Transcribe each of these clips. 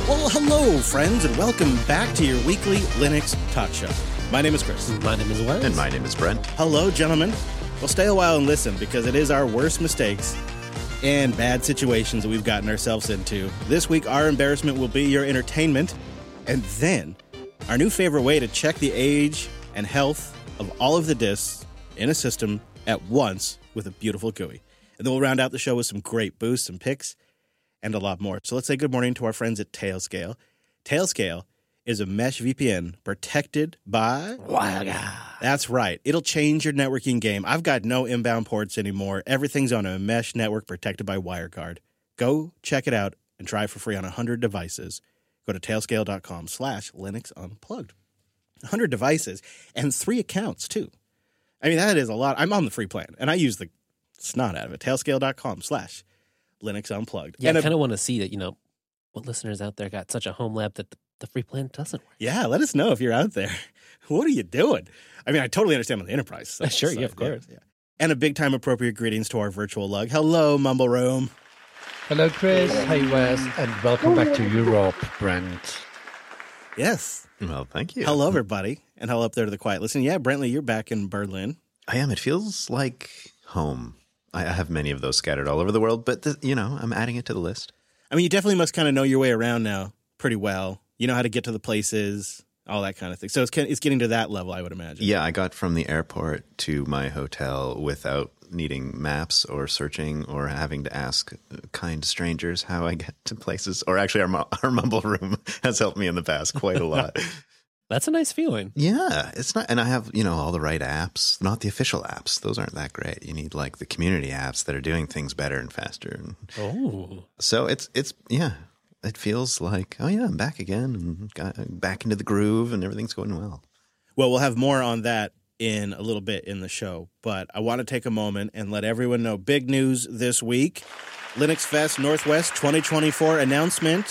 Well, hello, friends, and welcome back to your weekly Linux Talk Show. My name is Chris. My name is Wes. And my name is Brent. Hello, gentlemen. Well, stay a while and listen, because it is our worst mistakes and bad situations that we've gotten ourselves into. This week, our embarrassment will be your entertainment, and then our new favorite way to check the age and health of all of the disks in a system at once with a beautiful GUI. And then we'll round out the show with some great boosts and picks and a lot more. So let's say good morning to our friends at Tailscale. Tailscale is a mesh VPN protected by WireGuard. That's right. It'll change your networking game. I've got no inbound ports anymore. Everything's on a mesh network protected by WireGuard. Go check it out and try it for free on 100 devices. Go to tailscale.com/Linux Unplugged. 100 devices and 3 accounts, too. I mean, that is a lot. I'm on the free plan, and I use the snot out of it. Tailscale.com/Linux Unplugged. Yeah, And I kind of want to see that, what listeners out there got such a home lab that the free plan doesn't work. yeah, let us know if you're out there. What are you doing? I mean, I totally understand on the enterprise side. Sure, yeah, of course. Yeah. And a big time appropriate greetings to our virtual lug. Hello, Mumble Room. Hello, Chris. Hey, Wes. And welcome back to Europe, Brent. Yes. Well, thank you. Hello, everybody. And hello up there to the quiet listen. Yeah, Brentley, you're back in Berlin. I am. It feels like home. I have many of those scattered all over the world, but, I'm adding it to the list. I mean, you definitely must kind of know your way around now pretty well. You know how to get to the places, all that kind of thing. So it's getting to that level, I would imagine. Yeah, I got from the airport to my hotel without needing maps or searching or having to ask kind strangers how I get to places. Or actually, our Mumble Room has helped me in the past quite a lot. That's a nice feeling. Yeah, it's not, and I have, all the right apps, not the official apps. Those aren't that great. You need like the community apps that are doing things better and faster. Oh. So it's it feels like, oh yeah, I'm back again and got back into the groove and everything's going well. Well, we'll have more on that in a little bit in the show, but I want to take a moment and let everyone know big news this week. Linux Fest Northwest 2024 announcement,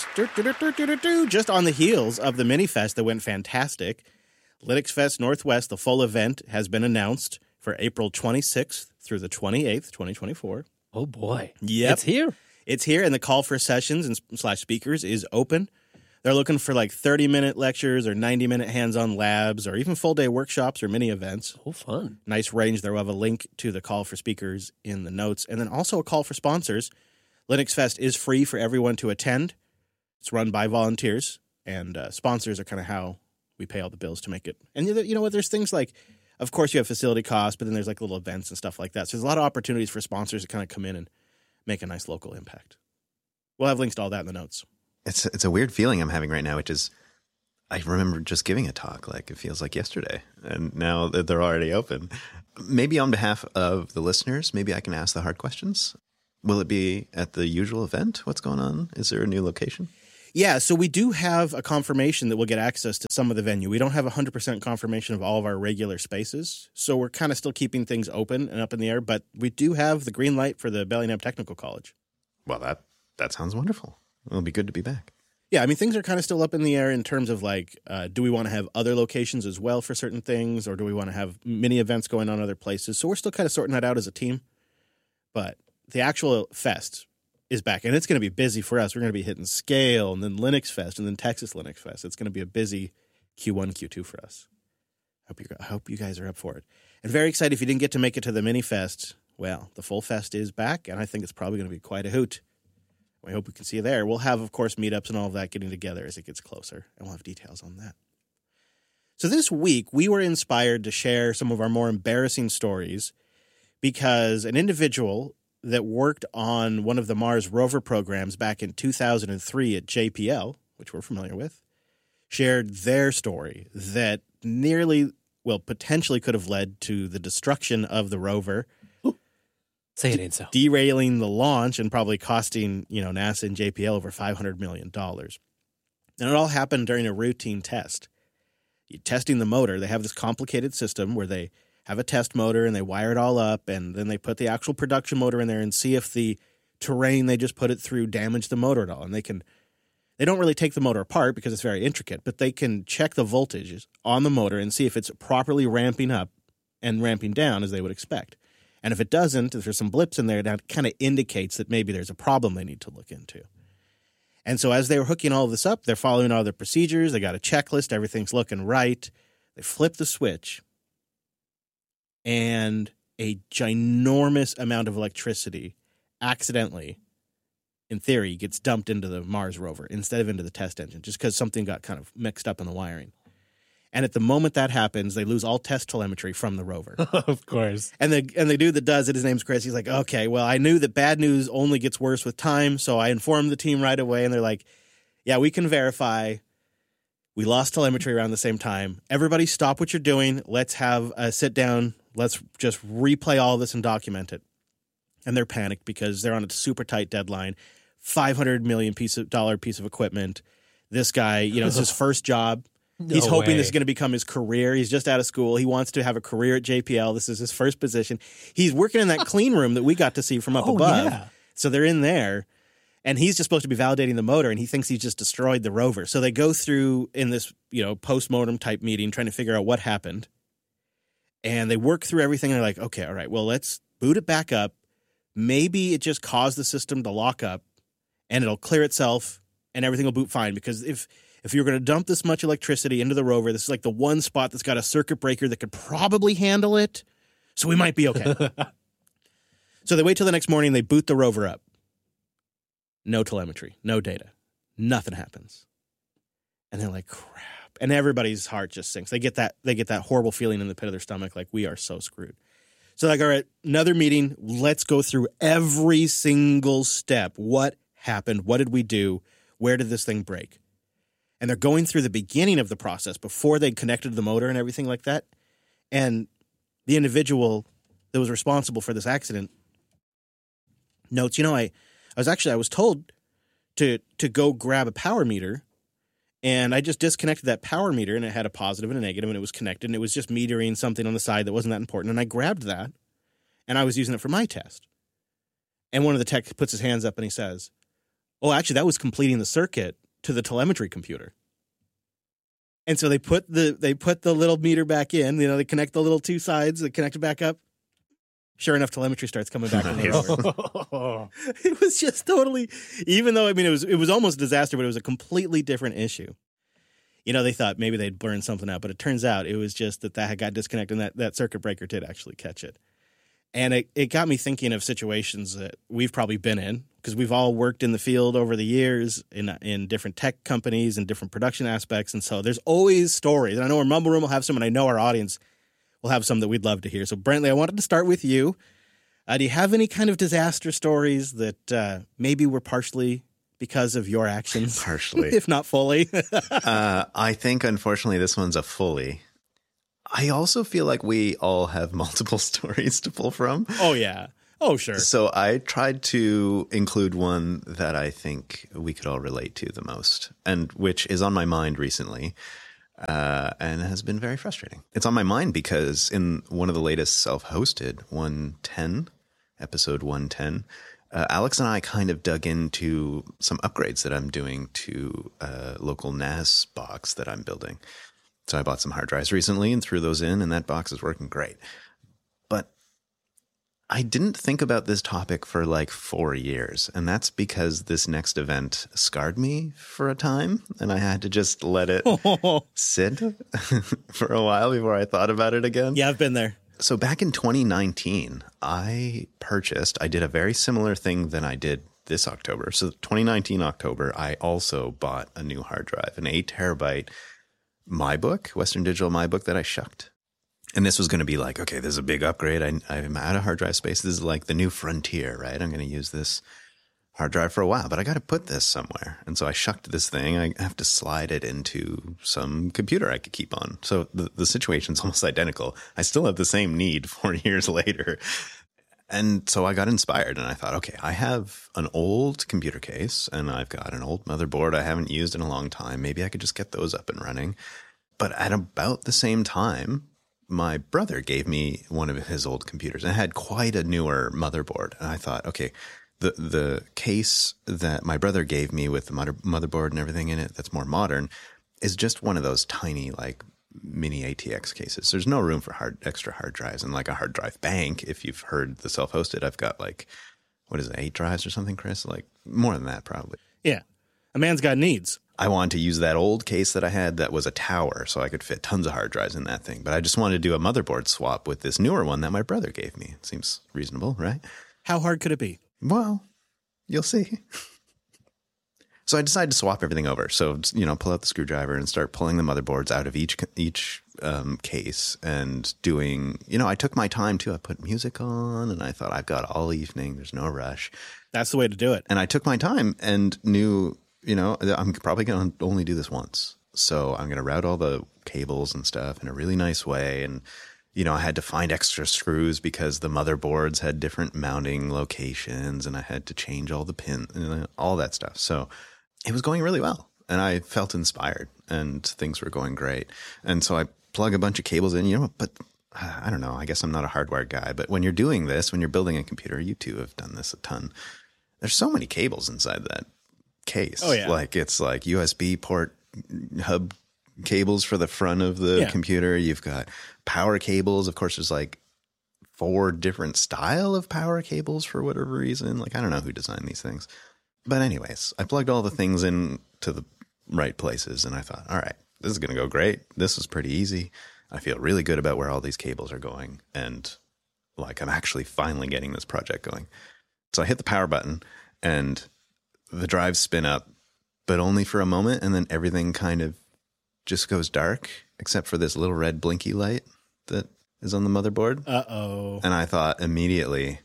just on the heels of the Mini Fest that went fantastic. Linux Fest Northwest, the full event, has been announced for April 26th through the 28th, 2024. Oh, boy. Yep. It's here. It's here, and the call for sessions and / speakers is open. They're looking for like 30-minute lectures or 90-minute hands-on labs or even full-day workshops or mini events. Oh, fun. Nice range there. We'll have a link to the call for speakers in the notes, and then also a call for sponsors. Linux Fest is free for everyone to attend. It's run by volunteers, and sponsors are kind of how we pay all the bills to make it. And you know what? There's things like, of course, you have facility costs, but then there's like little events and stuff like that. So there's a lot of opportunities for sponsors to kind of come in and make a nice local impact. We'll have links to all that in the notes. It's a weird feeling I'm having right now, which is I remember just giving a talk like it feels like yesterday, and now that they're already open. Maybe on behalf of the listeners, maybe I can ask the hard questions. Will it be at the usual event? What's going on? Is there a new location? Yeah, so we do have a confirmation that we'll get access to some of the venue. We don't have 100% confirmation of all of our regular spaces, so we're kind of still keeping things open and up in the air, but we do have the green light for the Bellingham Technical College. Well, that sounds wonderful. It'll be good to be back. Yeah, I mean, things are kind of still up in the air in terms of like, do we want to have other locations as well for certain things, or do we want to have mini events going on other places? So we're still kind of sorting that out as a team, but the actual fest is back, and it's going to be busy for us. We're going to be hitting Scale, and then Linux Fest, and then Texas Linux Fest. It's going to be a busy Q1, Q2 for us. I hope you guys are up for it. And very excited if you didn't get to make it to the Mini Fest. Well, the full fest is back, and I think it's probably going to be quite a hoot. We hope we can see you there. We'll have, of course, meetups and all of that getting together as it gets closer, and we'll have details on that. So this week, we were inspired to share some of our more embarrassing stories because an individual that worked on one of the Mars rover programs back in 2003 at JPL, which we're familiar with, shared their story that potentially could have led to the destruction of the rover. Say it ain't so. Derailing the launch and probably costing, NASA and JPL over $500 million. And it all happened during a routine test. You're testing the motor. They have this complicated system where they have a test motor and they wire it all up, and then they put the actual production motor in there and see if the terrain they just put it through damaged the motor at all. And they don't really take the motor apart because it's very intricate, but they can check the voltages on the motor and see if it's properly ramping up and ramping down as they would expect. And if it doesn't, if there's some blips in there, that kind of indicates that maybe there's a problem they need to look into. And so as they were hooking all of this up, they're following all their procedures. They got a checklist. Everything's looking right. They flip the switch, and a ginormous amount of electricity accidentally, in theory, gets dumped into the Mars rover instead of into the test engine, just because something got kind of mixed up in the wiring. And at the moment that happens, they lose all test telemetry from the rover. Of course. And the dude that does it, his name's Chris. He's like, okay, well, I knew that bad news only gets worse with time, so I informed the team right away. And they're like, yeah, we can verify. We lost telemetry around the same time. Everybody stop what you're doing. Let's have a sit down. Let's just replay all this and document it. And they're panicked because they're on a super tight deadline. $500 million piece of equipment. This guy, it's his first job. He's hoping this is going to become his career. He's just out of school. He wants to have a career at JPL. This is his first position. He's working in that clean room that we got to see from up above. Yeah. So they're in there, and he's just supposed to be validating the motor, and he thinks he's just destroyed the rover. So they go through in this, post-mortem type meeting trying to figure out what happened. And they work through everything, and they're like, okay, all right, well, let's boot it back up. Maybe it just caused the system to lock up, and it'll clear itself, and everything will boot fine. Because if you're going to dump this much electricity into the rover, this is like the one spot that's got a circuit breaker that could probably handle it. So we might be okay. So they wait till the next morning. They boot the rover up. No telemetry, no data. Nothing happens. And they're like, crap. And everybody's heart just sinks. They get that horrible feeling in the pit of their stomach, like we are so screwed. So like, all right, another meeting. Let's go through every single step. What happened? What did we do? Where did this thing break? And they're going through the beginning of the process before they connected the motor and everything like that. And the individual that was responsible for this accident notes, I was told to go grab a power meter, and I just disconnected that power meter, and it had a positive and a negative, and it was connected, and it was just metering something on the side that wasn't that important. And I grabbed that, and I was using it for my test. And one of the techs puts his hands up and he says, oh, actually, that was completing the circuit to the telemetry computer. And so they put the little meter back in, they connect the little two sides, they connect it back up. Sure enough, telemetry starts coming back. It was just totally, even though, it was almost a disaster, but it was a completely different issue. They thought maybe they'd burn something out, but it turns out it was just that had got disconnected, and that circuit breaker did actually catch it. And it got me thinking of situations that we've probably been in, because we've all worked in the field over the years in different tech companies and different production aspects. And so there's always stories. And I know our Mumble Room will have some, and I know our audience will have some that we'd love to hear. So, Brantley, I wanted to start with you. Do you have any kind of disaster stories that maybe were partially because of your actions? Partially. If not fully. I think, unfortunately, this one's a fully. I also feel like we all have multiple stories to pull from. Oh, yeah. Oh, sure. So I tried to include one that I think we could all relate to the most, and which is on my mind recently, and has been very frustrating. It's on my mind because in one of the latest self-hosted, 110, episode 110, Alex and I kind of dug into some upgrades that I'm doing to a local NAS box that I'm building. So I bought some hard drives recently and threw those in, and that box is working great. But I didn't think about this topic for like 4 years, and that's because this next event scarred me for a time, and I had to just let it sit for a while before I thought about it again. Yeah, I've been there. So back in 2019, I did a very similar thing than I did this October. So 2019 October, I also bought a new hard drive, an 8 terabyte MyBook, Western Digital MyBook that I shucked. And this was going to be like, okay, this is a big upgrade. I'm out of hard drive space. This is like the new frontier, right? I'm going to use this hard drive for a while, but I got to put this somewhere. And so I shucked this thing. I have to slide it into some computer I could keep on. So the situation's almost identical. I still have the same need 4 years later. And so I got inspired and I thought, okay, I have an old computer case and I've got an old motherboard I haven't used in a long time. Maybe I could just get those up and running. But at about the same time, my brother gave me one of his old computers and it had quite a newer motherboard. And I thought, okay, the case that my brother gave me with the motherboard and everything in it that's more modern is just one of those tiny, like, mini ATX cases. There's no room for extra hard drives and like a hard drive bank. If you've heard the self-hosted, I've got like, what is it, 8 drives or something, Chris? Like more than that, probably. Yeah. A man's got needs. I wanted to use that old case that I had that was a tower, so I could fit tons of hard drives in that thing. But I just wanted to do a motherboard swap with this newer one that my brother gave me. It seems reasonable, right? How hard could it be? Well, you'll see. So I decided to swap everything over. So, pull out the screwdriver and start pulling the motherboards out of each case and doing, I took my time too. I put music on and I thought I've got all evening. There's no rush. That's the way to do it. And I took my time and knew, I'm probably going to only do this once. So I'm going to route all the cables and stuff in a really nice way. And, I had to find extra screws because the motherboards had different mounting locations and I had to change all the pins, all that stuff. So it was going really well and I felt inspired and things were going great. And so I plug a bunch of cables in, but I don't know. I guess I'm not a hardware guy, but when you're doing this, when you're building a computer, you two have done this a ton. There's so many cables inside that case. Oh, yeah. It's like USB port hub cables for the front of the computer. You've got power cables. Of course, there's like 4 different style of power cables for whatever reason. I don't know who designed these things. But anyways, I plugged all the things in to the right places and I thought, all right, this is going to go great. This is pretty easy. I feel really good about where all these cables are going. And I'm actually finally getting this project going. So I hit the power button and the drives spin up, but only for a moment. And then everything kind of just goes dark, except for this little red blinky light that is on the motherboard. Uh-oh. And I thought immediately,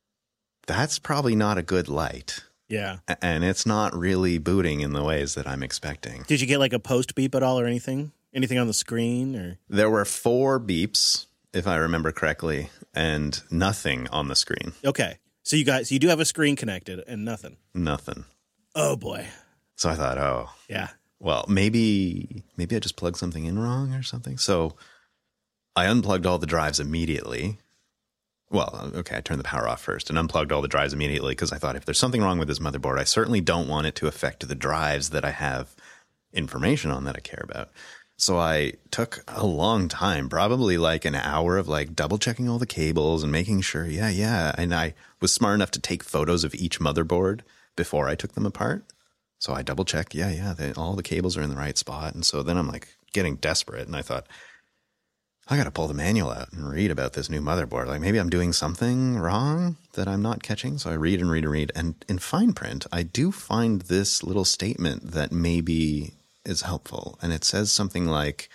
that's probably not a good light. Yeah. And it's not really booting in the ways that I'm expecting. Did you get a post beep at all or anything? Anything on the screen or? There were 4 beeps, if I remember correctly, and nothing on the screen. Okay. So you do have a screen connected and nothing. Nothing. Oh boy. So I thought, oh. Yeah. Well, maybe I just plugged something in wrong or something. So I unplugged all the drives immediately. Well, okay, I turned the power off first and unplugged all the drives immediately because I thought if there's something wrong with this motherboard, I certainly don't want it to affect the drives that I have information on that I care about. So I took a long time, probably an hour of double checking all the cables and making sure, yeah. And I was smart enough to take photos of each motherboard before I took them apart. So I double checked, all the cables are in the right spot. And so then I'm getting desperate. And I thought, I got to pull the manual out and read about this new motherboard. Maybe I'm doing something wrong that I'm not catching. So I read and read and read. And in fine print, I do find this little statement that maybe is helpful. And it says something like,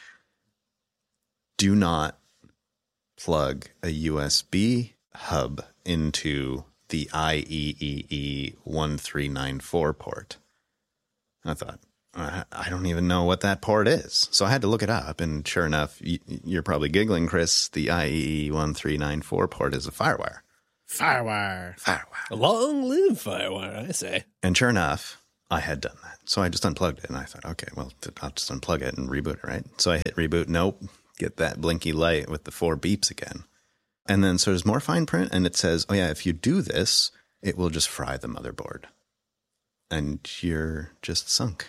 do not plug a USB hub into the IEEE 1394 port. I thought, I don't even know what that port is. So I had to look it up. And sure enough, you're probably giggling, Chris, the IEEE 1394 port is a FireWire. Firewire. Long live Firewire, I say. And sure enough, I had done that. So I just unplugged it and I thought, okay, well, I'll just unplug it and reboot it, right? So I hit reboot. Nope. Get that blinky light with the 4 beeps again. And then so there's more fine print and it says, oh yeah, if you do this, it will just fry the motherboard. And you're just sunk.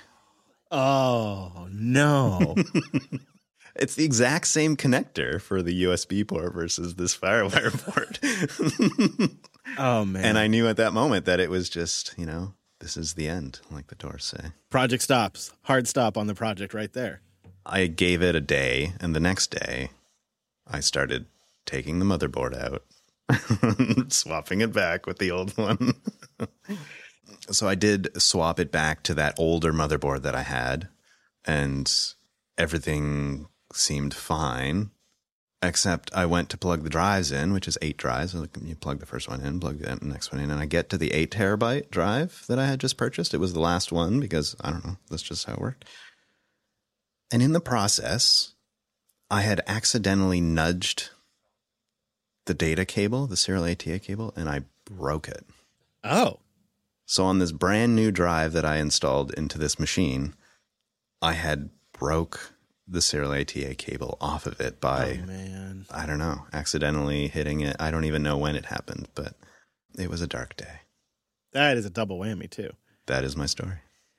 Oh, no. It's the exact same connector for the USB port versus this FireWire port. Oh, man. And I knew at that moment that it was just, this is the end, like the Doors say. Project stops. Hard stop on the project right there. I gave it a day, and the next day, I started taking the motherboard out, swapping it back with the old one. So I did swap it back to that older motherboard that I had, and everything seemed fine, except I went to plug the drives in, which is 8 drives. You plug the first one in, plug the next one in, and I get to the 8 terabyte drive that I had just purchased. It was the last one because, I don't know, that's just how it worked. And in the process, I had accidentally nudged the data cable, the serial ATA cable, and I broke it. Oh. So on this brand new drive that I installed into this machine, I had broke the serial ATA cable off of it by, I don't know, accidentally hitting it. I don't even know when it happened, but it was a dark day. That is a double whammy, too. That is my story.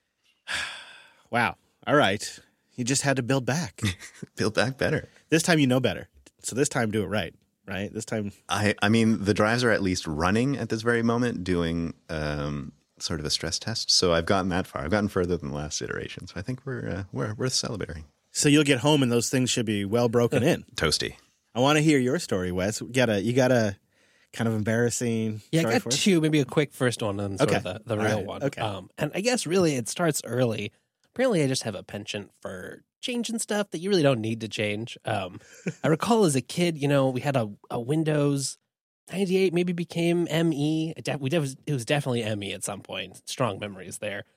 Wow. All right. You just had to build back. Build back better. This time you know better. So this time do it right? This time. I mean, the drives are at least running at this very moment, doing sort of a stress test. So I've gotten that far. I've gotten further than the last iteration. So I think we're worth celebrating. So you'll get home and those things should be well broken in. Toasty. I want to hear your story, Wes. You got a kind of embarrassing Yeah, story I for got us? two, maybe a quick first one and sort Okay. of the All real right. one. Okay. And I guess really it starts early. Apparently I just have a penchant for changing stuff that you really don't need to change. I recall as a kid, we had a Windows 98, maybe became ME. It was definitely ME at some point. Strong memories there.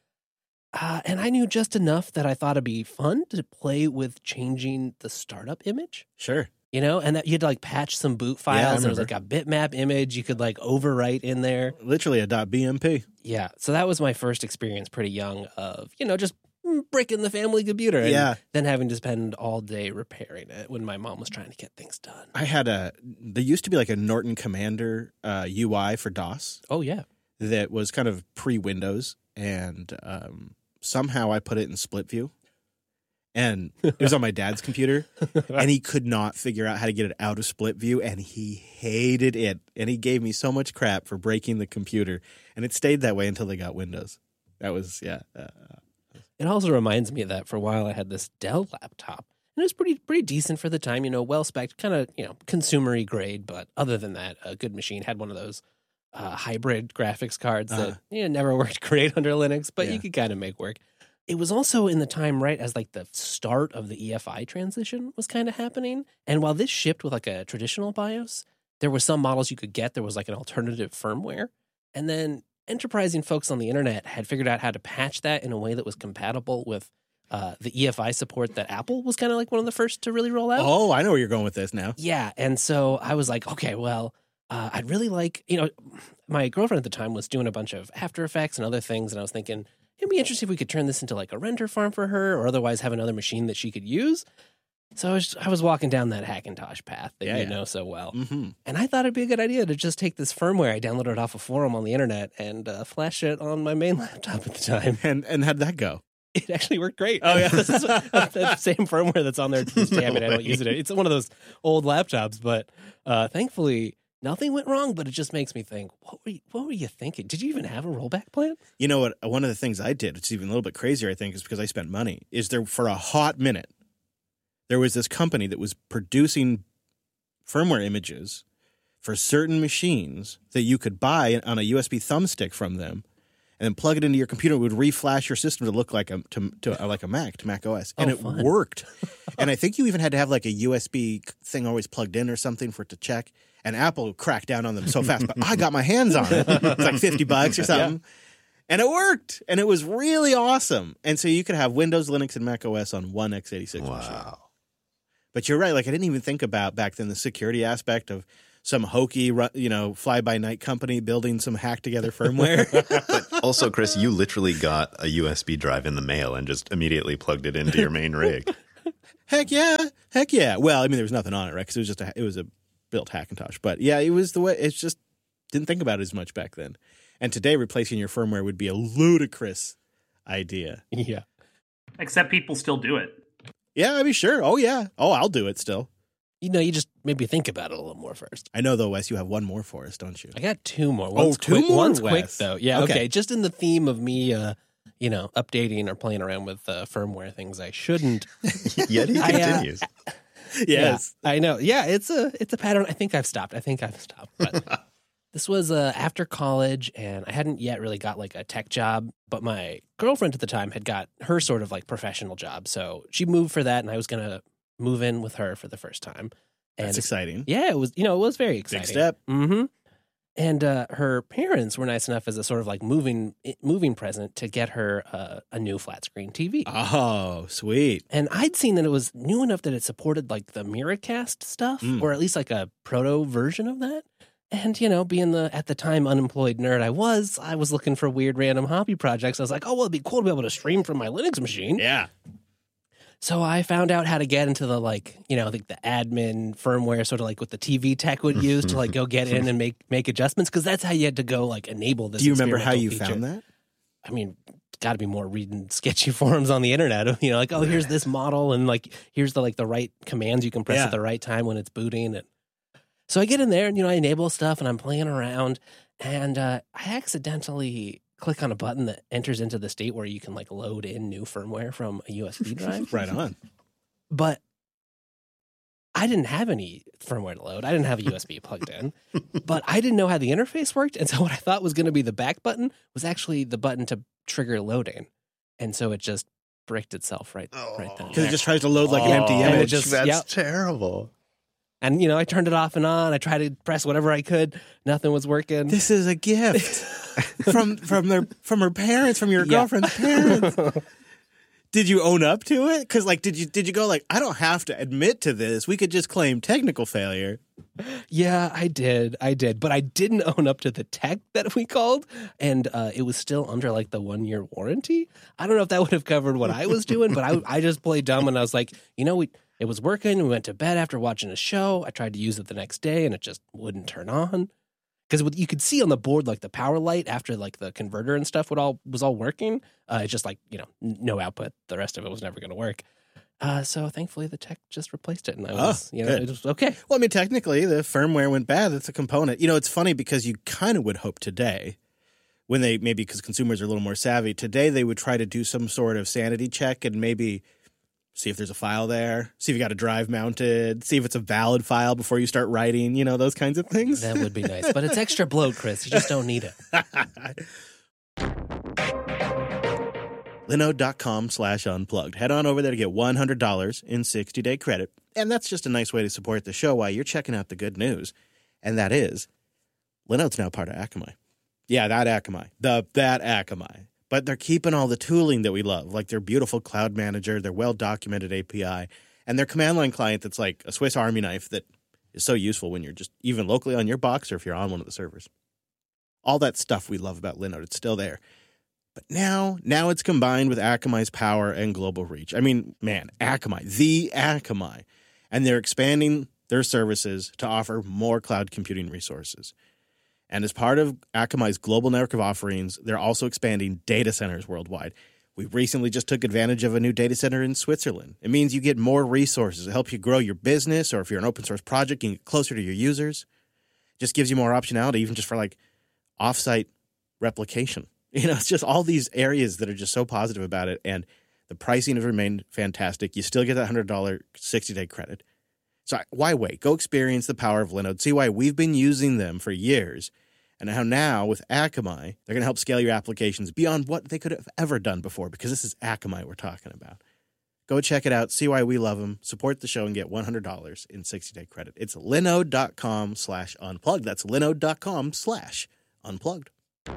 And I knew just enough that I thought it'd be fun to play with changing the startup image. Sure. And that you had to like patch some boot Yeah, I files. There was like remember. a bitmap image you could like overwrite in there. Literally a .bmp. Yeah. So that was my first experience pretty young of, just bricking the family computer and Yeah. then having to spend all day repairing it when my mom was trying to get things done. I had there used to be like a Norton Commander UI for DOS Oh, yeah. that was kind of pre-Windows, and somehow I put it in split view. And it was on my dad's computer, and he could not figure out how to get it out of split view, and he hated it. And he gave me so much crap for breaking the computer, and it stayed that way until they got Windows. That was, yeah. It also reminds me that for a while I had this Dell laptop. And it was pretty decent for the time, well-spec'd, kind of, consumer-y grade. But other than that, a good machine. Had one of those hybrid graphics cards that never worked great under Linux, but you could kind of make work. It was also in the time, right, as like the start of the EFI transition was kind of happening. And while this shipped with like a traditional BIOS, there were some models you could get. There was like an alternative firmware. And then enterprising folks on the internet had figured out how to patch that in a way that was compatible with the EFI support that Apple was kind of like one of the first to really roll out. Oh, I know where you're going with this now. Yeah. And so I was like, okay, well, I'd really like, my girlfriend at the time was doing a bunch of After Effects and other things. And I was thinking, it'd be interesting if we could turn this into like a render farm for her or otherwise have another machine that she could use. So I was walking down that Hackintosh path that you know so well. Mm-hmm. And I thought it'd be a good idea to just take this firmware I downloaded off a forum on the internet and flash it on my main laptop at the time. And how'd that go? It actually worked great. Oh, yeah. This is the same firmware that's on there to this day. I mean, I don't use it. It's one of those old laptops, but thankfully nothing went wrong. But it just makes me think, what were you thinking? Did you even have a rollback plan? You know what? One of the things I did, it's even a little bit crazier, I think, is because I spent money, is there for a hot minute, there was this company that was producing firmware images for certain machines that you could buy on a USB thumbstick from them and then plug it into your computer. It would reflash your system to look like like a Mac, to Mac OS. And it fun. worked. And I think you even had to have like a USB thing always plugged in or something for it to check. And Apple cracked down on them so fast. But I got my hands on it. It's like $50 or something. Yeah. And it worked. And it was really awesome. And so you could have Windows, Linux, and Mac OS on one x86 machine. But you're right. Like, I didn't even think about back then the security aspect of some hokey, fly-by-night company building some hacked-together firmware. But also, Chris, you literally got a USB drive in the mail and just immediately plugged it into your main rig. Heck yeah. Well, I mean, there was nothing on it, right? Because it was a built Hackintosh. But yeah, it was the way. It's just didn't think about it as much back then. And today, replacing your firmware would be a ludicrous idea. Yeah. Except people still do it. Yeah, I mean, sure. Oh, yeah. Oh, I'll do it still. You just maybe think about it a little more first. I know, though, Wes, you have one more for us, don't you? I got two more. Two more, One's Wes. quick, though. Yeah, Okay. okay. Just in the theme of me, updating or playing around with firmware things I shouldn't. Yet he continues. Yes. Yeah, I know. Yeah, it's a pattern. I think I've stopped. But this was after college, and I hadn't yet really got like a tech job, but my girlfriend at the time had got her sort of like professional job. So she moved for that, and I was going to move in with her for the first time. And That's exciting. Yeah, it was very exciting. Big step. Mm-hmm. And her parents were nice enough as a sort of like moving present to get her a new flat screen TV. Oh, sweet. And I'd seen that it was new enough that it supported like the Miracast stuff, or at least like a proto version of that. And, being the, at the time, unemployed nerd I was looking for weird random hobby projects. I was like, oh, well, it'd be cool to be able to stream from my Linux machine. Yeah. So I found out how to get into the the admin firmware, sort of like what the TV tech would use to like go get in and make adjustments. Cause that's how you had to go like enable this. Do you remember how you feature. found that? I mean, got to be more reading sketchy forums on the internet. Here's this model and like, here's the right commands you can press at the right time when it's booting. And so I get in there and, I enable stuff and I'm playing around and I accidentally click on a button that enters into the state where you can like load in new firmware from a USB drive. Right on. But I didn't have any firmware to load. I didn't have a USB plugged in, but I didn't know how the interface worked. And so what I thought was going to be the back button was actually the button to trigger loading. And so it just bricked itself right then. Because it just tries to load like an empty and it image. just- That's yep. terrible. And, I turned it off and on. I tried to press whatever I could. Nothing was working. This is a gift from her parents, from your Yeah. girlfriend's parents. Did you own up to it? Because did you go like, I don't have to admit to this. We could just claim technical failure. Yeah, I did. But I didn't own up to the tech that we called. And it was still under like the 1-year warranty. I don't know if that would have covered what I was doing, but I just played dumb and I was like, it was working. We went to bed after watching a show. I tried to use it the next day and it just wouldn't turn on. Because you could see on the board, like the power light after like the converter and stuff was all working. It's just like, no output. The rest of it was never going to work. So thankfully the tech just replaced it. And I was, good. it was okay. Well, I mean, technically, the firmware went bad. That's a component. It's funny because you kind of would hope today, when maybe because consumers are a little more savvy, today they would try to do some sort of sanity check and maybe see if there's a file there, see if you got a drive mounted, see if it's a valid file before you start writing, those kinds of things. That would be nice. But it's extra bloat, Chris. You just don't need it. Linode.com/unplugged. Head on over there to get $100 in 60-day credit. And that's just a nice way to support the show while you're checking out the good news. And that is, Linode's now part of Akamai. Yeah, that Akamai. That Akamai. But they're keeping all the tooling that we love, like their beautiful cloud manager, their well-documented API, and their command line client that's like a Swiss Army knife that is so useful when you're just even locally on your box or if you're on one of the servers. All that stuff we love about Linode, it's still there. But now it's combined with Akamai's power and global reach. I mean, man, Akamai, the Akamai. And they're expanding their services to offer more cloud computing resources. And as part of Akamai's global network of offerings, they're also expanding data centers worldwide. We recently just took advantage of a new data center in Switzerland. It means you get more resources to help you grow your business, or if you're an open source project, you can get closer to your users. It just gives you more optionality, even just for like offsite replication. It's just all these areas that are just so positive about it. And the pricing has remained fantastic. You still get that $100 60-day credit. So why wait? Go experience the power of Linode. See why we've been using them for years and how now with Akamai, they're going to help scale your applications beyond what they could have ever done before, because this is Akamai we're talking about. Go check it out. See why we love them. Support the show and get $100 in 60-day credit. It's linode.com/unplugged. That's linode.com/unplugged.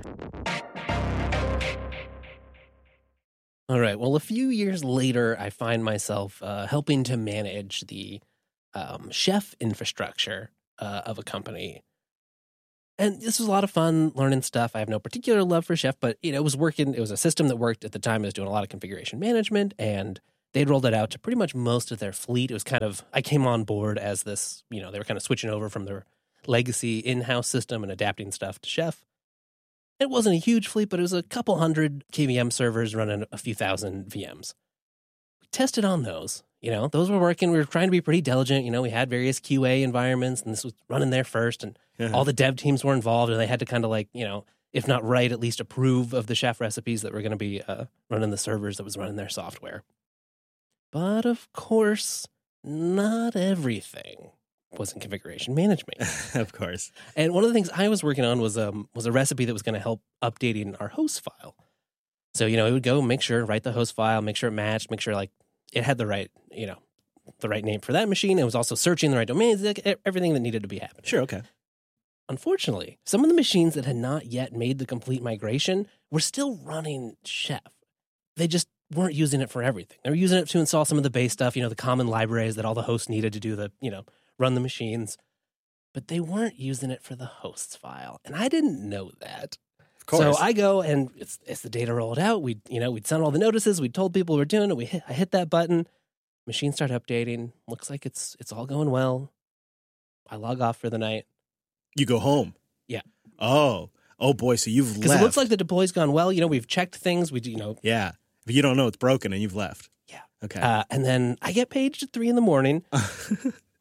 All right. Well, a few years later, I find myself helping to manage the Chef infrastructure of a company. And this was a lot of fun learning stuff. I have no particular love for Chef, but it was working. It was a system that worked at the time. It was doing a lot of configuration management, and they'd rolled it out to pretty much most of their fleet. It was kind of, I came on board as this, they were kind of switching over from their legacy in-house system and adapting stuff to Chef. It wasn't a huge fleet, but it was a couple hundred KVM servers running a few thousand VMs. We tested on those. Those were working. We were trying to be pretty diligent. We had various QA environments, and this was running there first, and all the dev teams were involved, and they had to kind of if not write, at least approve of the Chef recipes that were going to be running the servers that was running their software. But of course, not everything was in configuration management. Of course. And one of the things I was working on was a recipe that was going to help updating our host file. So, it would go write the host file, make sure it matched, make sure it had the right name for that machine. It was also searching the right domains, everything that needed to be happening. Sure, okay. Unfortunately, some of the machines that had not yet made the complete migration were still running Chef. They just weren't using it for everything. They were using it to install some of the base stuff, the common libraries that all the hosts needed to do run the machines. But they weren't using it for the hosts file. And I didn't know that. Of course. So I go, and it's the data rolled out. We'd sent all the notices. We told people we were doing it. I hit that button. Machines start updating. Looks like it's all going well. I log off for the night. You go home. Yeah. Oh boy. So you've left. Because it looks like the deploy's gone well. We've checked things. Yeah. But you don't know it's broken and you've left. Yeah. Okay. And then I get paged at 3 a.m.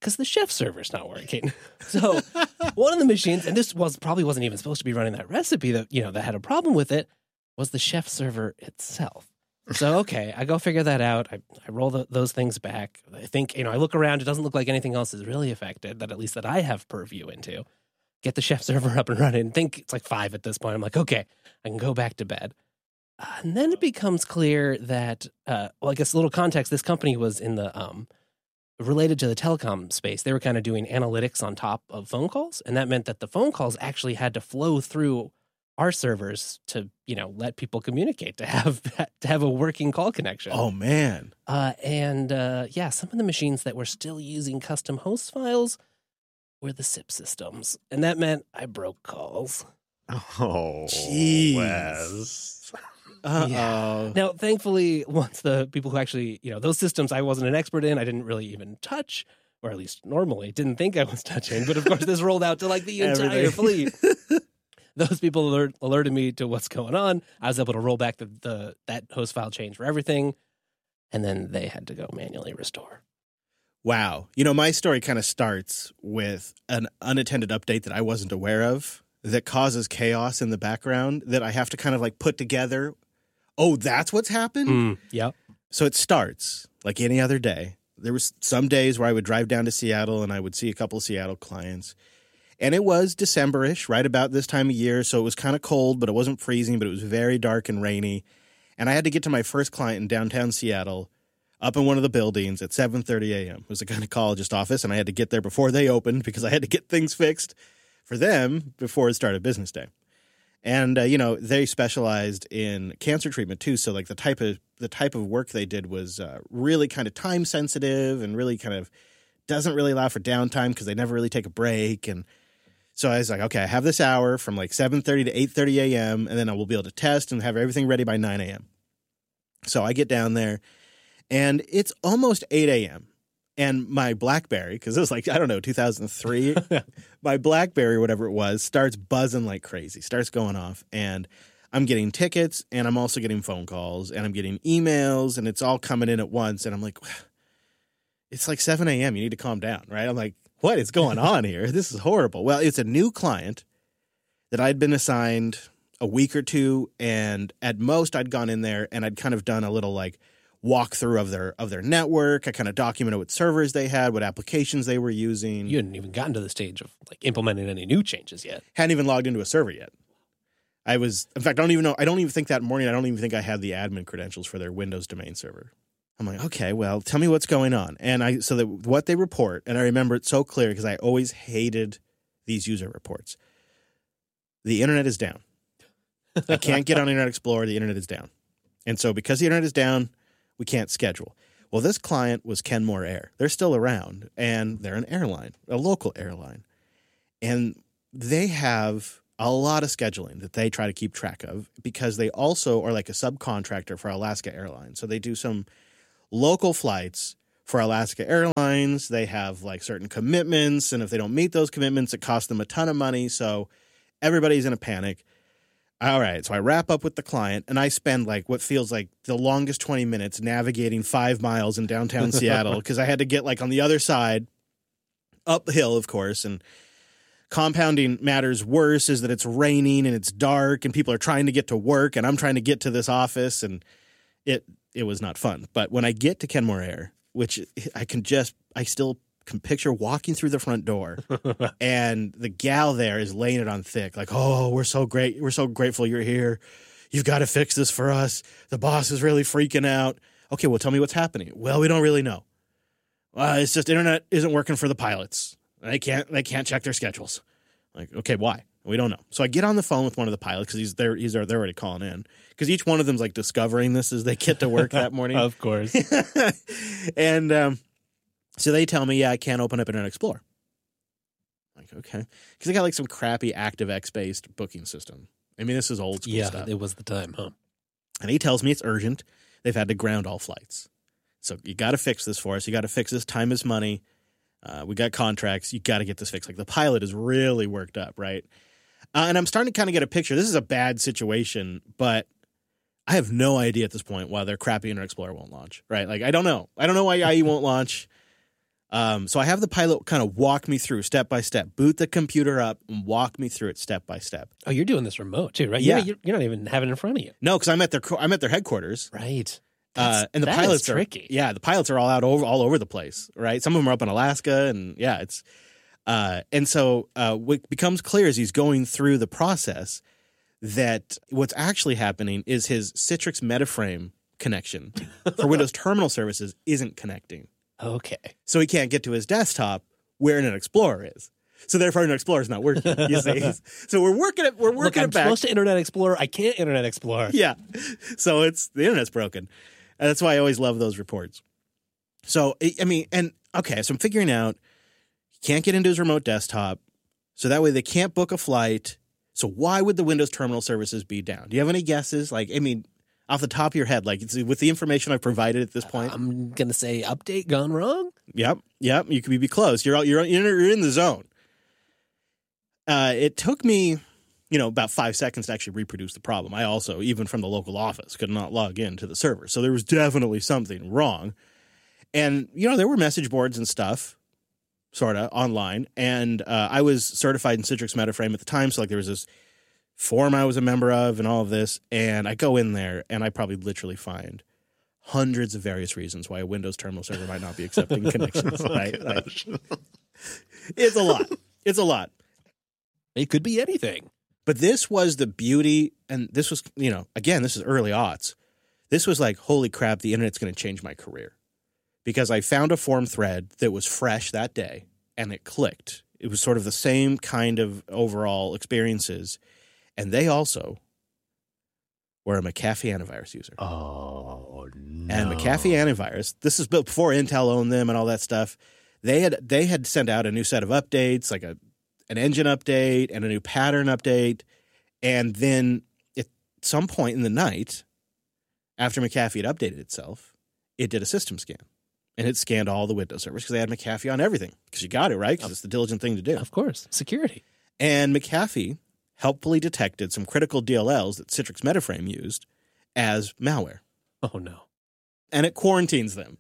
because the chef server's not working. So one of the machines, and this probably wasn't even supposed to be running that recipe that had a problem with it, was the chef server itself. So, okay, I go figure that out. I roll those things back. I think, I look around. It doesn't look like anything else is really affected, that at least that I have purview into. Get the chef server up and running. Think it's like 5 at this point. I'm like, okay, I can go back to bed. And then it becomes clear that, I guess a little context, this company was in the, related to the telecom space. They were kind of doing analytics on top of phone calls. And that meant that the phone calls actually had to flow through our servers to, let people communicate, to have a working call connection. Oh, man. Some of the machines that were still using custom host files were the SIP systems. And that meant I broke calls. Oh, jeez. Wes. Uh-oh. Yeah. Now, thankfully, once the people who actually, those systems I wasn't an expert in, I didn't really even touch, or at least normally didn't think I was touching. But of course, this rolled out to like the entire fleet. Those people alerted me to what's going on. I was able to roll back that host file change for everything. And then they had to go manually restore. Wow. My story kind of starts with an unattended update that I wasn't aware of that causes chaos in the background that I have to kind of like put together. Oh, that's what's happened? Yep. So it starts like any other day. There was some days where I would drive down to Seattle and I would see a couple of Seattle clients. And it was December-ish, right about this time of year, so it was kind of cold, but it wasn't freezing, but it was very dark and rainy. And I had to get to my first client in downtown Seattle up in one of the buildings at 7:30 a.m. It was a gynecologist office, and I had to get there before they opened because I had to get things fixed for them before it started business day. And, they specialized in cancer treatment, too, so like the type of work they did was really kind of time-sensitive and really kind of doesn't really allow for downtime because they never really take a break. And so I was like, okay, I have this hour from like 7:30 to 8:30 a.m., and then I will be able to test and have everything ready by 9 a.m. So I get down there, and it's almost 8 a.m., and my BlackBerry, because it was like, 2003, my BlackBerry, whatever it was, starts buzzing like crazy, starts going off, and I'm getting tickets, and I'm also getting phone calls, and I'm getting emails, and it's all coming in at once, and I'm like, it's like 7 a.m., you need to calm down, right? I'm like, what is going on here? This is horrible. Well, it's a new client that I'd been assigned a week or two, and at most I'd gone in there and I'd kind of done a little like walkthrough of their network. I kind of documented what servers they had, what applications they were using. You hadn't even gotten to the stage of like implementing any new changes yet. Hadn't even logged into a server yet. In fact, I don't even think that morning, I don't even think I had the admin credentials for their Windows domain server. I'm like, okay, well, tell me what's going on. And what they report, and I remember it so clear because I always hated these user reports. The internet is down. I can't get on Internet Explorer. The internet is down. And so because the internet is down, we can't schedule. Well, this client was Kenmore Air. They're still around, and they're an airline, a local airline. And they have a lot of scheduling that they try to keep track of because they also are like a subcontractor for Alaska Airlines. So they do some local flights for Alaska Airlines. They have like certain commitments, and if they don't meet those commitments, it costs them a ton of money. So everybody's in a panic. All right, so I wrap up with the client, and I spend like what feels like the longest 20 minutes navigating 5 miles in downtown Seattle because I had to get like on the other side, uphill, of course, and compounding matters worse is that it's raining and it's dark and people are trying to get to work and I'm trying to get to this office, and it was not fun. But when I get to Kenmore Air, which I still can picture walking through the front door and the gal there is laying it on thick. Like, oh, we're so great. We're so grateful you're here. You've got to fix this for us. The boss is really freaking out. Okay, well, tell me what's happening. Well, we don't really know. It's just internet isn't working for the pilots. They can't check their schedules. Like, okay, why? We don't know. So I get on the phone with one of the pilots because they're already calling in because each one of them's like discovering this as they get to work that morning. Of course. And so they tell me, yeah, I can't open up Internet Explorer. I'm like, okay. Because they got like some crappy ActiveX-based booking system. I mean, this is old school stuff. Yeah, it was the time, huh? And he tells me it's urgent. They've had to ground all flights. So you got to fix this for us. You got to fix this. Time is money. We got contracts. You got to get this fixed. Like the pilot is really worked up, right? And I'm starting to kind of get a picture. This is a bad situation, but I have no idea at this point why their crappy Internet Explorer won't launch, right? Like, I don't know. I don't know why IE won't launch. So I have the pilot kind of walk me through step by step, boot the computer up and walk me through it step by step. Oh, you're doing this remote too, right? Yeah. You're not even having it in front of you. No, because I'm at their headquarters. Right. And the that pilots is tricky. the pilots are all over the place, right? Some of them are up in Alaska, and it's and so what becomes clear as he's going through the process that what's actually happening is his Citrix Metaframe connection for Windows Terminal Services isn't connecting, Okay. so he can't get to his desktop where Internet Explorer is. So therefore, Internet Explorer is not working. You see, so we're working Look, I'm it back. supposed to Internet Explorer. I can't Internet Explorer. Yeah. So the internet's broken. And that's why I always love those reports. So, I mean, and okay, so I'm figuring out he can't get into his remote desktop. So that way they can't book a flight. So why would the Windows Terminal Services be down? Do you have any guesses? Like, I mean, off the top of your head, like with the information I've provided at this point? I'm going to say update gone wrong. Yep. You could be close. You're in the zone. It took me, about 5 seconds to actually reproduce the problem. I also, even from the local office, could not log into the server. So there was definitely something wrong. And, there were message boards and stuff, sort of, online. And I was certified in Citrix Metaframe at the time. So, there was this forum I was a member of and all of this. And I go in there, and I probably literally find hundreds of various reasons why a Windows terminal server might not be accepting connections, right? It's a lot. It's a lot. It could be anything. But this was the beauty, and this was, again, this is early aughts. This was like, holy crap, the internet's going to change my career. Because I found a forum thread that was fresh that day, and it clicked. It was sort of the same kind of overall experiences. And they also were a McAfee antivirus user. Oh, no. And McAfee antivirus, this is built before Intel owned them and all that stuff. They had sent out a new set of updates, like an engine update and a new pattern update. And then at some point in the night, after McAfee had updated itself, it did a system scan. And it scanned all the Windows servers because they had McAfee on everything. Because you got it, right? Because it's the diligent thing to do. Of course. Security. And McAfee helpfully detected some critical DLLs that Citrix Metaframe used as malware. Oh, no. And it quarantines them.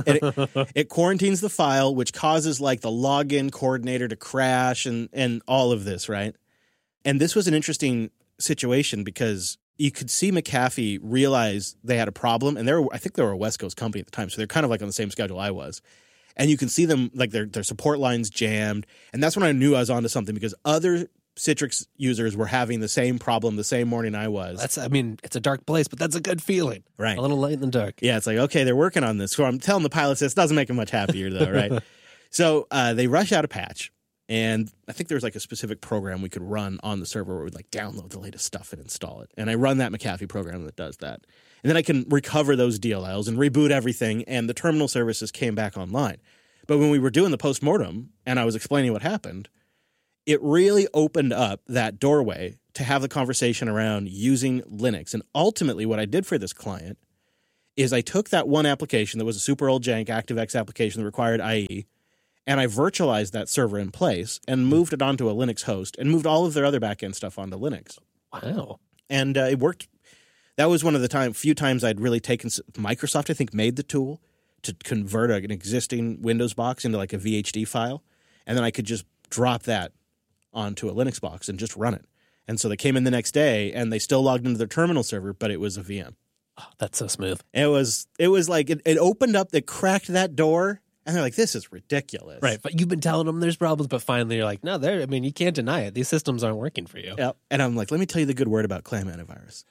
It quarantines the file, which causes like the login coordinator to crash and all of this, right? And this was an interesting situation because you could see McAfee realize they had a problem, and I think they were a West Coast company at the time, so they're kind of like on the same schedule I was. And you can see them like their support lines jammed, and that's when I knew I was onto something because other Citrix users were having the same problem the same morning I was. It's a dark place, but that's a good feeling. Right. A little light in the dark. Yeah, it's like, okay, they're working on this. So I'm telling the pilots this doesn't make them much happier, though, right? So they rush out a patch, and I think there's like a specific program we could run on the server where we'd like download the latest stuff and install it. And I run that McAfee program that does that. And then I can recover those DLLs and reboot everything, and the terminal services came back online. But when we were doing the postmortem and I was explaining what happened, it really opened up that doorway to have the conversation around using Linux. And ultimately what I did for this client is I took that one application that was a super old jank ActiveX application that required IE, and I virtualized that server in place and moved it onto a Linux host and moved all of their other backend stuff onto Linux. Wow. And it worked. That was one of the few times I'd really taken – Microsoft, I think, made the tool to convert an existing Windows box into like a VHD file, and then I could just drop that onto a Linux box and just run it. And so they came in the next day and they still logged into their terminal server, but it was a VM. Oh, that's so smooth. It was like it opened up, they cracked that door, and they're like, this is ridiculous. Right. But you've been telling them there's problems, but finally you're like, no, you can't deny it. These systems aren't working for you. Yep. And I'm like, let me tell you the good word about Clam Antivirus.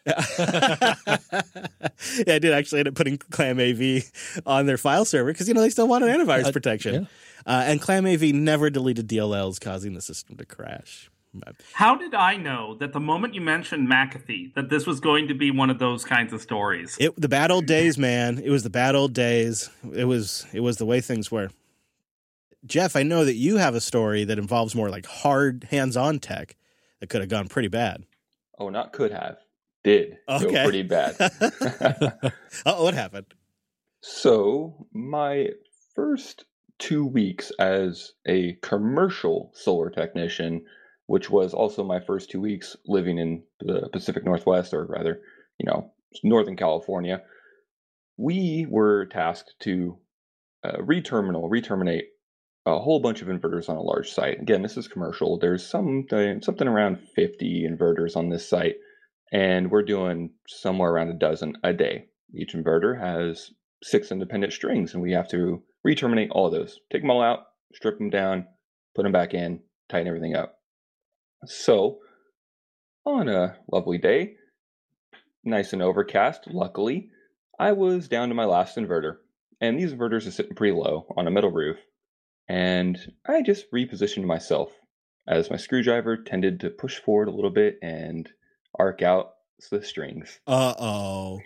Yeah, I did actually end up putting Clam AV on their file server because, they still want an antivirus protection. Yeah. And Clam AV never deleted DLLs, causing the system to crash. How did I know that the moment you mentioned McAfee, that this was going to be one of those kinds of stories? The bad old days, man. It was the bad old days. It was the way things were. Jeff, I know that you have a story that involves more like hard hands-on tech that could have gone pretty bad. Oh, not could have. Did go pretty bad. Oh, what happened? So my first 2 weeks as a commercial solar technician, which was also my first 2 weeks living in the Pacific Northwest, or rather, Northern California, we were tasked to re-terminate a whole bunch of inverters on a large site. Again, this is commercial. There's something around 50 inverters on this site, and we're doing somewhere around a dozen a day. Each inverter has 6 independent strings, and we have to re-terminate all of those. Take them all out, strip them down, put them back in, tighten everything up. So, on a lovely day, nice and overcast, luckily, I was down to my last inverter. And these inverters are sitting pretty low on a metal roof. And I just repositioned myself as my screwdriver tended to push forward a little bit and arc out the strings. Uh-oh.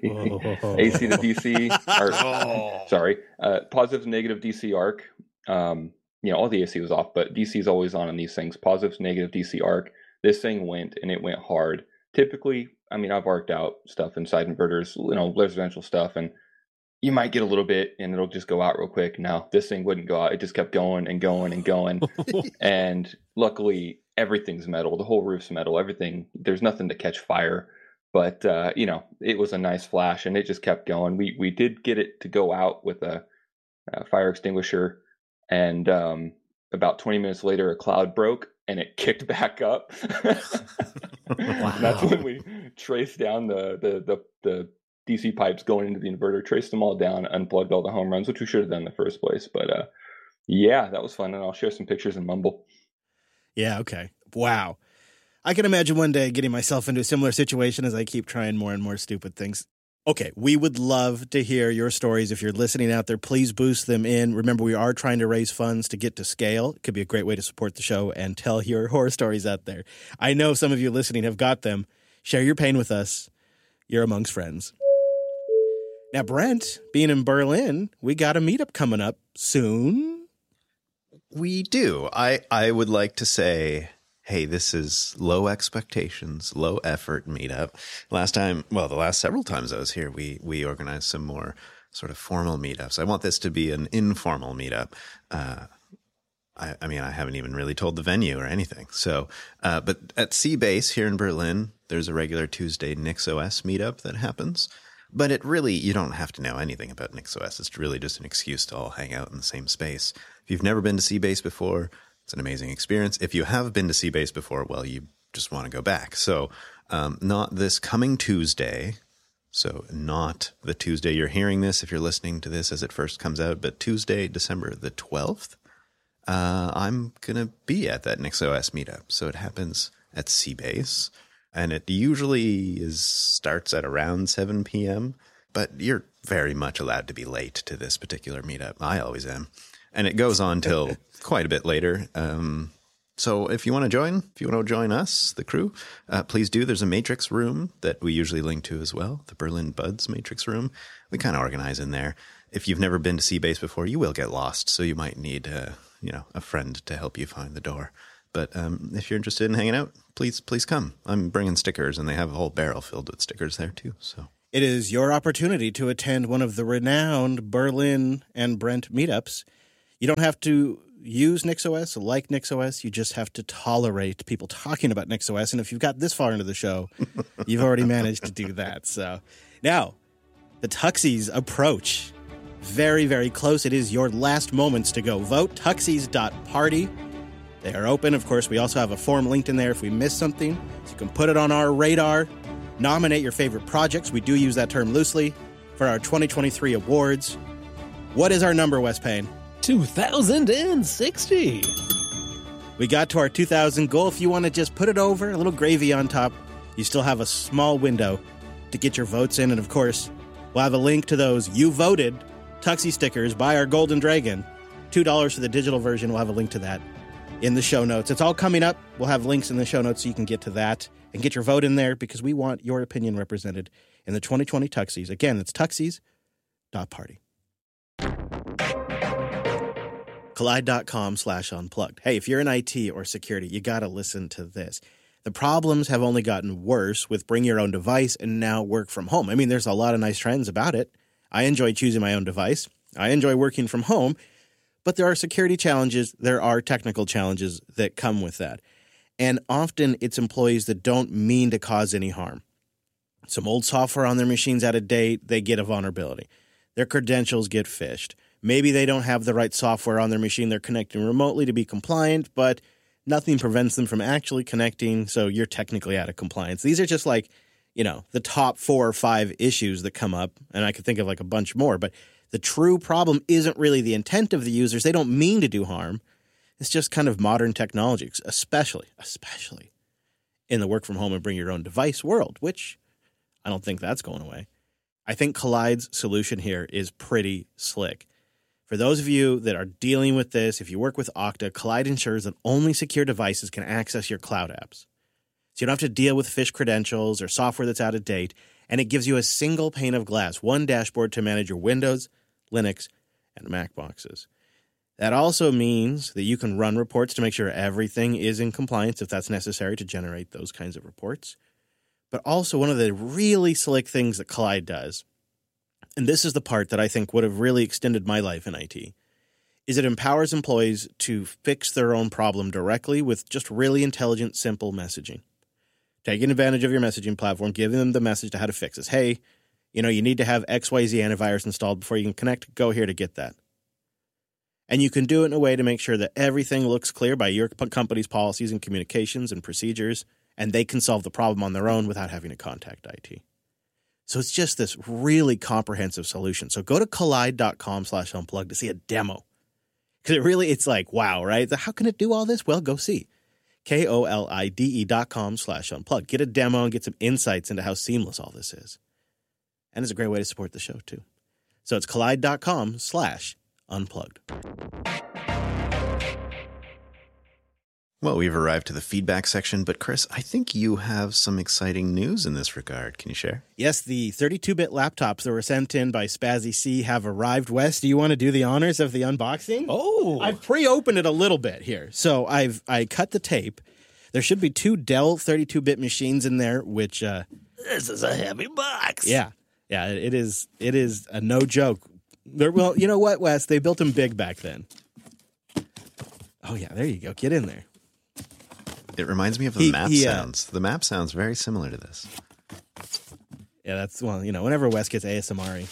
AC to DC, positive to negative DC arc. All the AC was off, but DC is always on these things. Positive to negative DC arc. This thing went, and it went hard. Typically, I've arced out stuff inside inverters, residential stuff, and you might get a little bit and it'll just go out real quick. No, this thing wouldn't go out. It just kept going and going and going. And luckily, everything's metal. The whole roof's metal. Everything. There's nothing to catch fire. But, it was a nice flash and it just kept going. We did get it to go out with a fire extinguisher. And about 20 minutes later, a cloud broke and it kicked back up. Wow. That's when we traced down the DC pipes going into the inverter, traced them all down, unplugged all the home runs, which we should have done in the first place. But that was fun. And I'll share some pictures in Mumble. Yeah, okay. Wow. I can imagine one day getting myself into a similar situation as I keep trying more and more stupid things. Okay, we would love to hear your stories. If you're listening out there, please boost them in. Remember, we are trying to raise funds to get to scale. It could be a great way to support the show and tell your horror stories out there. I know some of you listening have got them. Share your pain with us. You're amongst friends. Now, Brent, being in Berlin, we got a meetup coming up soon. We do. I would like to say, hey, this is low expectations, low effort meetup. The last several times I was here, we organized some more sort of formal meetups. I want this to be an informal meetup. I haven't even really told the venue or anything. So, but at C-Base here in Berlin, there's a regular Tuesday NixOS meetup that happens. But you don't have to know anything about NixOS. It's really just an excuse to all hang out in the same space. If you've never been to C-Base before, it's an amazing experience. If you have been to C-Base before, well, you just want to go back. So not this coming Tuesday. So not the Tuesday you're hearing this if you're listening to this as it first comes out, but Tuesday, December the 12th, I'm going to be at that NixOS meetup. So it happens at C-Base. And it usually starts at around 7 p.m., but you're very much allowed to be late to this particular meetup. I always am. And it goes on till quite a bit later. So if you want to join us, the crew, please do. There's a Matrix room that we usually link to as well, the Berlin Buds Matrix room. We kind of organize in there. If you've never been to C-Base before, you will get lost, so you might need a friend to help you find the door. But if you're interested in hanging out, please come. I'm bringing stickers, and they have a whole barrel filled with stickers there, too. So it is your opportunity to attend one of the renowned Berlin and Brent meetups. You don't have to use NixOS, like NixOS. You just have to tolerate people talking about NixOS. And if you've got this far into the show, you've already managed to do that. So now, the Tuxies approach. Very, very close. It is your last moments to go vote. Tuxies.party. They are open. Of course, we also have a form linked in there if we miss something. So you can put it on our radar. Nominate your favorite projects. We do use that term loosely for our 2023 awards. What is our number, Wes Payne? 2060. We got to our 2000 goal. If you want to just put it over, a little gravy on top, you still have a small window to get your votes in. And of course, we'll have a link to those You Voted Tuxie stickers by our Golden Dragon. $2 for the digital version. We'll have a link to that in the show notes. It's all coming up. We'll have links in the show notes so you can get to that and get your vote in there because we want your opinion represented in the 2020 Tuxies. Again, it's tuxies.party. Collide.com/unplugged. Hey, if you're in IT or security, you got to listen to this. The problems have only gotten worse with bring your own device and now work from home. I mean, there's a lot of nice trends about it. I enjoy choosing my own device. I enjoy working from home. But there are security challenges, there are technical challenges that come with that. And often it's employees that don't mean to cause any harm. Some old software on their machines out of date, they get a vulnerability. Their credentials get phished. Maybe they don't have the right software on their machine they're connecting remotely to be compliant, but nothing prevents them from actually connecting, so you're technically out of compliance. These are just like, the top 4 or 5 issues that come up, and I could think of like a bunch more, but the true problem isn't really the intent of the users. They don't mean to do harm. It's just kind of modern technology, especially in the work from home and bring your own device world, which I don't think that's going away. I think Kollide's solution here is pretty slick. For those of you that are dealing with this, if you work with Okta, Kollide ensures that only secure devices can access your cloud apps. So you don't have to deal with phish credentials or software that's out of date, and it gives you a single pane of glass, one dashboard to manage your Windows, Linux, and Mac boxes. That also means that you can run reports to make sure everything is in compliance if that's necessary to generate those kinds of reports. But also one of the really slick things that Kollide does, and this is the part that I think would have really extended my life in IT, is it empowers employees to fix their own problem directly with just really intelligent, simple messaging. Taking advantage of your messaging platform, giving them the message to how to fix this. Hey, you need to have XYZ antivirus installed before you can connect. Go here to get that. And you can do it in a way to make sure that everything looks clear by your company's policies and communications and procedures, and they can solve the problem on their own without having to contact IT. So it's just this really comprehensive solution. So go to Kollide.com/unplug to see a demo. Because it's like, wow, right? How can it do all this? Well, go see. KOLIDE.com/unplug. Get a demo and get some insights into how seamless all this is. And it's a great way to support the show, too. So it's Kollide.com/unplugged. Well, we've arrived to the feedback section, but Chris, I think you have some exciting news in this regard. Can you share? Yes, the 32-bit laptops that were sent in by Spazzy C have arrived. Wes, do you want to do the honors of the unboxing? Oh, I've pre-opened it a little bit here. So I cut the tape. There should be 2 Dell 32-bit machines in there, which this is a heavy box. Yeah, it is a no joke. Well, you know what, Wes? They built them big back then. Oh yeah, there you go. Get in there. It reminds me of the map sounds. The map sounds very similar to this. Yeah, that's, whenever Wes gets ASMR-y.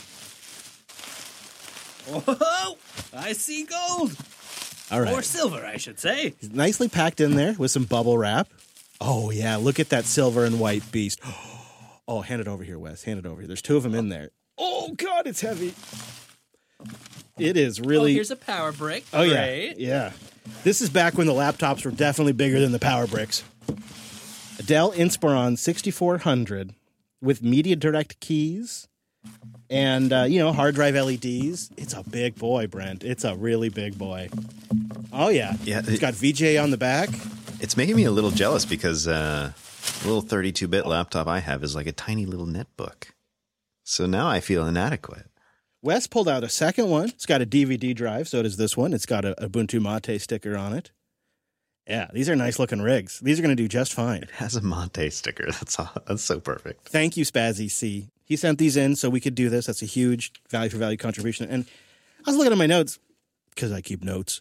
Whoa! I see gold. All right. Or silver, I should say. It's nicely packed in there with some bubble wrap. Oh, yeah, look at that silver and white beast. Oh, hand it over here, Wes. Hand it over here. There's 2 of them in there. Oh, God, it's heavy. It is really... Oh, here's a power brick. Oh, Great. yeah. This is back when the laptops were definitely bigger than the power bricks. A Dell Inspiron 6400 with Media Direct keys and, hard drive LEDs. It's a big boy, Brent. It's a really big boy. Oh, yeah. It's got VGA on the back. It's making me a little jealous because the little 32-bit laptop I have is like a tiny little netbook. So now I feel inadequate. Wes pulled out a second one. It's got a DVD drive, so does this one. It's got a Ubuntu Mate sticker on it. Yeah, these are nice-looking rigs. These are going to do just fine. It has a Mate sticker. That's so perfect. Thank you, Spazzy C. He sent these in so we could do this. That's a huge value-for-value contribution. And I was looking at my notes, because I keep notes.